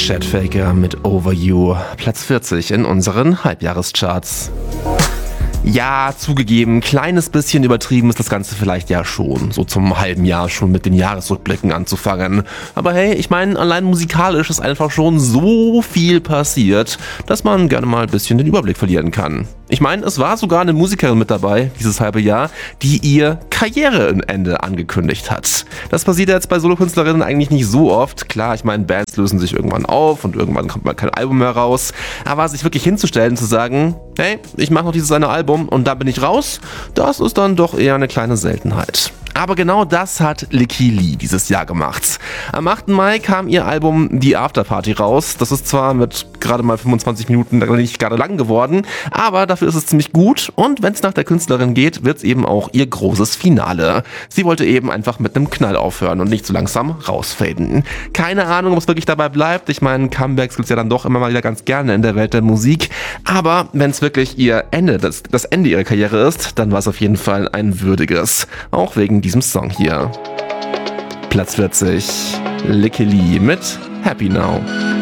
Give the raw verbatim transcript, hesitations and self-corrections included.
Chet Faker mit Over You, Platz vierzig in unseren Halbjahrescharts. Ja, zugegeben, kleines bisschen übertrieben ist das Ganze vielleicht ja schon, so zum halben Jahr schon mit den Jahresrückblicken anzufangen. Aber hey, ich meine, allein musikalisch ist einfach schon so viel passiert, dass man gerne mal ein bisschen den Überblick verlieren kann. Ich meine, es war sogar eine Musikerin mit dabei, dieses halbe Jahr, die ihr Karriereende angekündigt hat. Das passiert jetzt bei Solokünstlerinnen eigentlich nicht so oft. Klar, ich meine, Bands lösen sich irgendwann auf und irgendwann kommt mal kein Album mehr raus. Aber sich wirklich hinzustellen, zu sagen, hey, ich mache noch dieses eine Album und da bin ich raus, das ist dann doch eher eine kleine Seltenheit. Aber genau das hat Lykke Li dieses Jahr gemacht. Am achten Mai kam ihr Album Die Afterparty raus. Das ist zwar mit gerade mal fünfundzwanzig Minuten nicht gerade lang geworden, aber dafür ist es ziemlich gut. Und wenn es nach der Künstlerin geht, wird es eben auch ihr großes Finale. Sie wollte eben einfach mit einem Knall aufhören und nicht so langsam rausfaden. Keine Ahnung, ob es wirklich dabei bleibt. Ich meine, Comebacks gibt es ja dann doch immer mal wieder ganz gerne in der Welt der Musik. Aber wenn es wirklich ihr Ende, das, das Ende ihrer Karriere ist, dann war es auf jeden Fall ein würdiges. Auch wegen diesem Song hier. Platz vierzig, Lykke Li mit Happy Now.